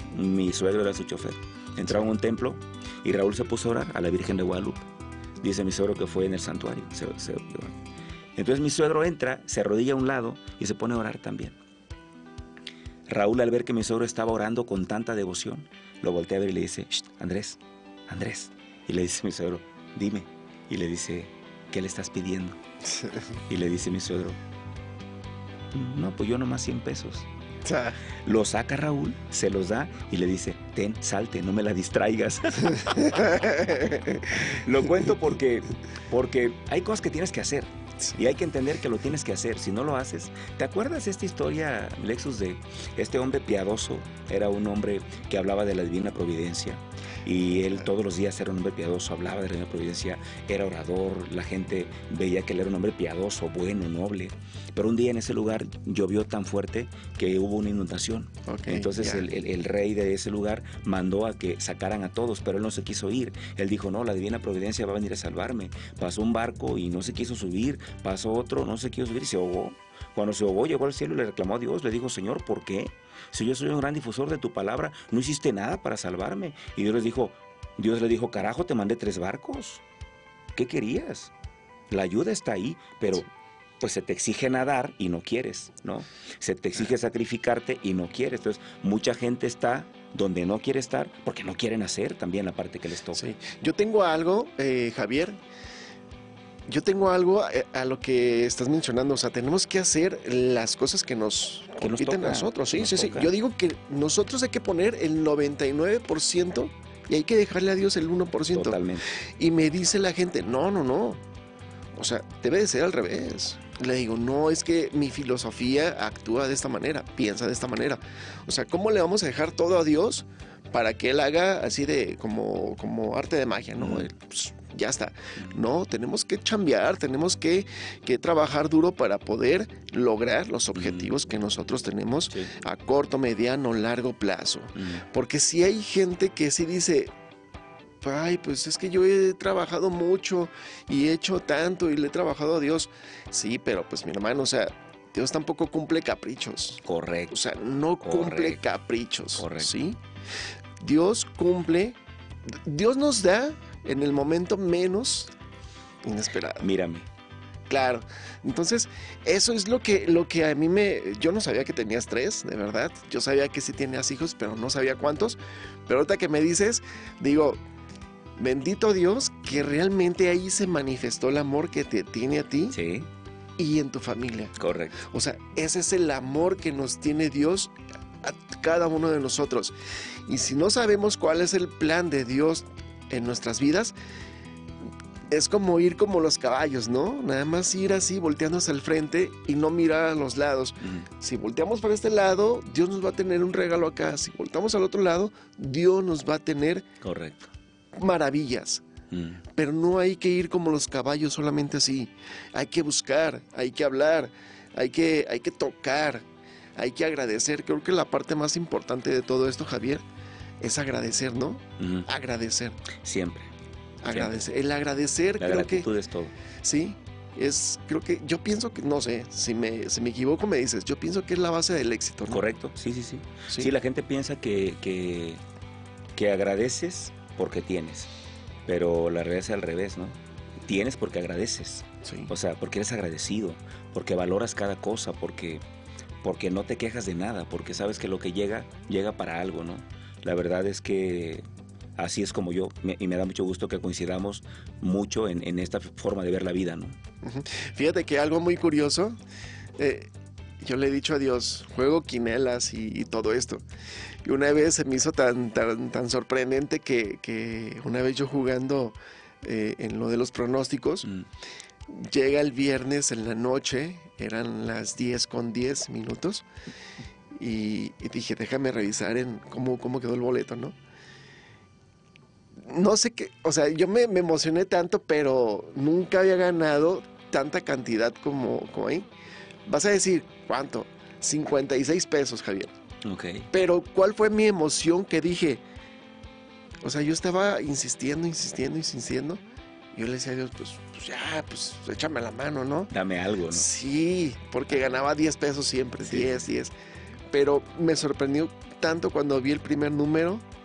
mi suegro era su chofer. Entraron a un templo y Raúl se puso a orar a la Virgen de Guadalupe. Dice mi suegro que fue en el santuario. Entonces mi suegro entra, se arrodilla a un lado y se pone a orar también. Raúl, al ver que mi suegro estaba orando con tanta devoción, lo voltea a ver y le dice, Andrés, Andrés. Y le dice mi suegro, dime. Y le dice, ¿qué le estás pidiendo? Y le dice mi suegro, no, pues yo nomás 100 pesos. Lo saca Raúl, se los da y le dice, ten, salte, no me la distraigas. Lo cuento porque hay cosas que tienes que hacer. Y hay que entender que lo tienes que hacer. Si no lo haces, ¿te acuerdas esta historia, Lexus, de este hombre piadoso? Era un hombre que hablaba de la divina providencia. Y él todos los días era un hombre piadoso, hablaba de la divina providencia, era orador, la gente veía que él era un hombre piadoso, bueno, noble. Pero un día en ese lugar llovió tan fuerte que hubo una inundación. Entonces el rey de ese lugar mandó a que sacaran a todos, pero él no se quiso ir. Él dijo, no, la divina providencia va a venir a salvarme. Pasó un barco y no se quiso subir, pasó otro, no se quiso subir y se ahogó. Cuando se ahogó, llegó al cielo y le reclamó a Dios, le dijo, Señor, ¿por qué? Si yo soy un gran difusor de tu palabra, no hiciste nada para salvarme. Y Dios le dijo, carajo, te mandé 3 barcos. ¿Qué querías? La ayuda está ahí, pero pues se te exige nadar y no quieres, ¿no? Se te exige sacrificarte y no quieres. Entonces, mucha gente está donde no quiere estar porque no quieren hacer también la parte que les toca. Sí. Yo tengo algo, Javier, yo tengo algo a lo que estás mencionando. O sea, tenemos que hacer las cosas que nos competen a nosotros. Sí, sí, sí. Yo digo que nosotros hay que poner el 99% y hay que dejarle a Dios el 1%. Totalmente. Y me dice la gente, no. O sea, debe de ser al revés. Le digo, no, es que mi filosofía actúa de esta manera, piensa de esta manera. O sea, ¿cómo le vamos a dejar todo a Dios para que Él haga así de como arte de magia, ¿no? Pues, ya está. No, tenemos que chambear, tenemos que trabajar duro para poder lograr los objetivos que nosotros tenemos a corto, mediano, largo plazo. Porque si hay gente que sí dice, ay, pues es que yo he trabajado mucho y he hecho tanto y le he trabajado a Dios. Sí, pero pues mi hermano, o sea, Dios tampoco cumple caprichos. Correcto. O sea, no cumple caprichos. Correcto. ¿Sí? Dios cumple, Dios nos da en el momento menos inesperado. Mírame. Claro, entonces eso es lo que a mí yo no sabía que tenías 3, de verdad. Yo sabía que sí tenías hijos, pero no sabía cuántos. Pero ahorita que me dices, digo, bendito Dios que realmente ahí se manifestó el amor que te tiene a ti y en tu familia. Correcto. O sea, ese es el amor que nos tiene Dios a cada uno de nosotros. Y si no sabemos cuál es el plan de Dios en nuestras vidas, es como ir como los caballos, ¿no? Nada más ir así, volteando hacia el frente y no mirar a los lados. Si volteamos para este lado, Dios nos va a tener un regalo acá. Si volteamos al otro lado, Dios nos va a tener maravillas. Pero no hay que ir como los caballos solamente así. Hay que buscar, hay que hablar, hay que tocar, hay que agradecer. Creo que la parte más importante de todo esto, Javier, es agradecer, ¿no? Agradecer. Siempre. Agradecer. El agradecer, la gratitud es todo. Sí, creo que yo pienso que, no sé, si me equivoco me dices, yo pienso que es la base del éxito, ¿no? Correcto, sí. Sí, la gente piensa que agradeces porque tienes, pero la realidad es al revés, ¿no? Tienes porque agradeces. Sí. O sea, porque eres agradecido, porque valoras cada cosa, porque no te quejas de nada, porque sabes que lo que llega para algo, ¿no? La verdad es que así es como yo, y me da mucho gusto que coincidamos mucho en esta forma de ver la vida, ¿no? Fíjate que algo muy curioso, yo le he dicho a Dios, juego quinelas y todo esto. Y una vez se me hizo tan sorprendente que una vez yo jugando en lo de los pronósticos, llega el viernes en la noche, eran las 10:10, y dije, déjame revisar en cómo quedó el boleto, ¿no? No sé qué, o sea, yo me emocioné tanto, pero nunca había ganado tanta cantidad como ahí. Vas a decir, ¿cuánto? 56 pesos, Javier. Ok. Pero ¿cuál fue mi emoción que dije? O sea, yo estaba insistiendo. Yo le decía a Dios, pues ya, pues échame la mano, ¿no? Dame algo, ¿no? Sí, porque ganaba 10 pesos siempre, 10. Pero me sorprendió tanto cuando vi el primer número